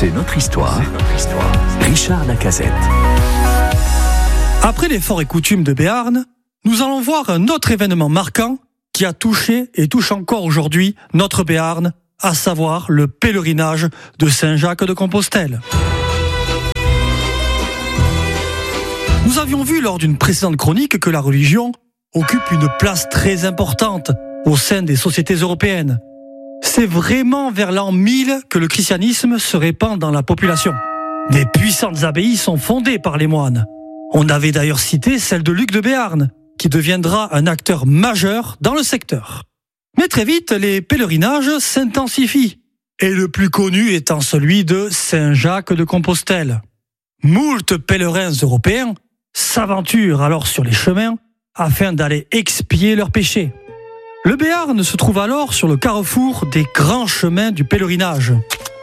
C'est notre histoire. Richard Lacazette. Après les forts et coutumes de Béarn, nous allons voir un autre événement marquant qui a touché et touche encore aujourd'hui notre Béarn, à savoir le pèlerinage de Saint-Jacques de Compostelle. Nous avions vu lors d'une précédente chronique que la religion occupe une place très importante au sein des sociétés européennes. C'est vraiment vers l'an 1000 que le christianisme se répand dans la population. Des puissantes abbayes sont fondées par les moines. On avait d'ailleurs cité celle de Luc de Béarn, qui deviendra un acteur majeur dans le secteur. Mais très vite, les pèlerinages s'intensifient, et le plus connu étant celui de Saint-Jacques de Compostelle. Moult pèlerins européens s'aventurent alors sur les chemins afin d'aller expier leurs péchés. Le Béarn se trouve alors sur le carrefour des grands chemins du pèlerinage.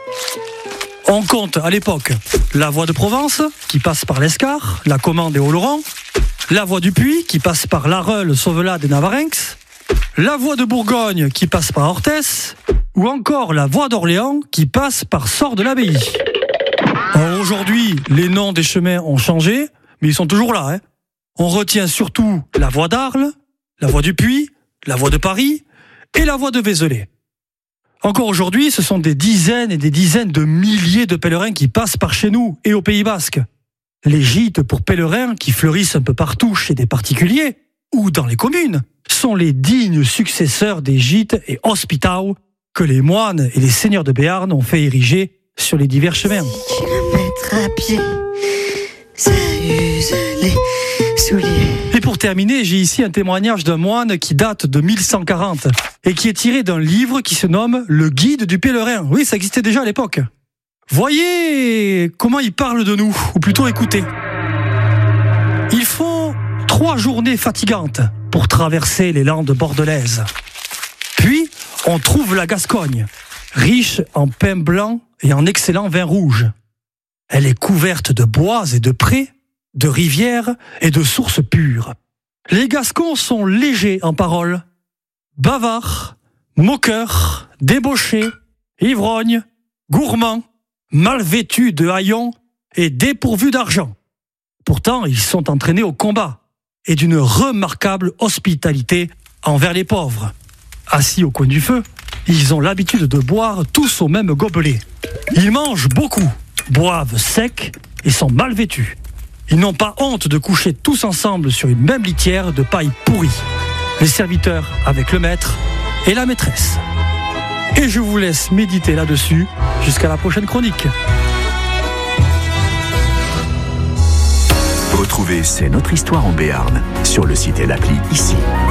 On compte à l'époque la voie de Provence, qui passe par l'Escar, la Comande et Oloron, la voie du Puy, qui passe par Larreule, Sauvelade et Navarinx, la voie de Bourgogne, qui passe par Orthès, ou encore la voie d'Orléans, qui passe par Sort-de-l'Abbaye. Alors aujourd'hui, les noms des chemins ont changé, mais ils sont toujours là. On retient surtout la voie d'Arles, la voie du Puy, la voie de Paris et la voie de Vézelay. Encore aujourd'hui, ce sont des dizaines et des dizaines de milliers de pèlerins qui passent par chez nous et au Pays Basque. Les gîtes pour pèlerins qui fleurissent un peu partout chez des particuliers ou dans les communes sont les dignes successeurs des gîtes et hospitaux que les moines et les seigneurs de Béarn ont fait ériger sur les divers chemins. Kilomètres à pied, ça use les souliers. Et pour terminer, j'ai ici un témoignage d'un moine qui date de 1140 et qui est tiré d'un livre qui se nomme « Le guide du pèlerin ». Oui, ça existait déjà à l'époque. Voyez comment il parle de nous, ou plutôt écoutez. Il faut 3 journées fatigantes pour traverser les landes bordelaises. Puis, on trouve la Gascogne, riche en pain blanc et en excellent vin rouge. Elle est couverte de bois et de prés, de rivières et de sources pures. Les Gascons sont légers en parole, bavards, moqueurs, débauchés, ivrognes, gourmands, mal vêtus de haillons et dépourvus d'argent. Pourtant, ils sont entraînés au combat et d'une remarquable hospitalité envers les pauvres. Assis au coin du feu, ils ont l'habitude de boire tous au même gobelet. Ils mangent beaucoup, boivent sec et sont mal vêtus. Ils n'ont pas honte de coucher tous ensemble sur une même litière de paille pourrie. Les serviteurs avec le maître et la maîtresse. Et je vous laisse méditer là-dessus jusqu'à la prochaine chronique. Retrouvez C'est notre histoire en Béarn sur le site et l'appli ici.